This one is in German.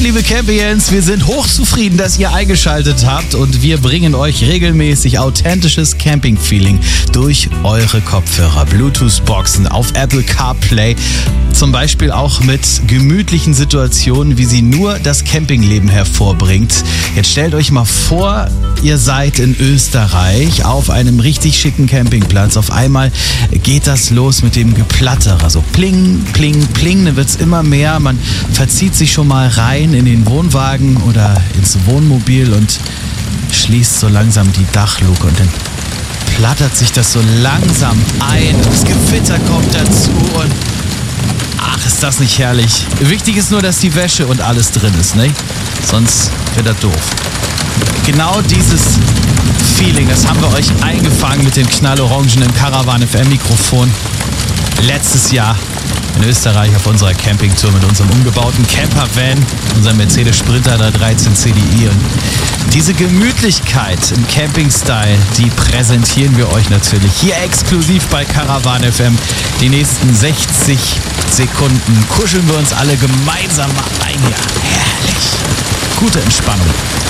liebe Campions, wir sind hochzufrieden, dass ihr eingeschaltet habt und wir bringen euch regelmäßig authentisches Camping-Feeling durch eure Kopfhörer, Bluetooth-Boxen, auf Apple CarPlay, zum Beispiel auch mit gemütlichen Situationen, wie sie nur das Campingleben hervorbringt. Jetzt stellt euch mal vor, ihr seid in Österreich auf einem richtig schicken Campingplatz. Auf einmal geht das los mit dem Geplatterer, so pling, pling, pling, dann wird's immer mehr. Man verzieht sich schon mal rein in den Wohnwagen oder ins Wohnmobil und schließt so langsam die Dachluke und dann plattert sich das so langsam ein. Das Gewitter kommt dazu und ach, ist das nicht herrlich. Wichtig ist nur, dass die Wäsche und alles drin ist, ne? Sonst wird das doof. Genau dieses Feeling, das haben wir euch eingefangen mit dem knallorangenen Caravan FM Mikrofon letztes Jahr in Österreich auf unserer Campingtour mit unserem umgebauten Campervan, unserem Mercedes Sprinter 313 CDI. Und diese Gemütlichkeit im Camping-Style, die präsentieren wir euch natürlich hier exklusiv bei Caravan FM. Die nächsten 60 Sekunden kuscheln wir uns alle gemeinsam mal ein. Ja, herrlich. Gute Entspannung.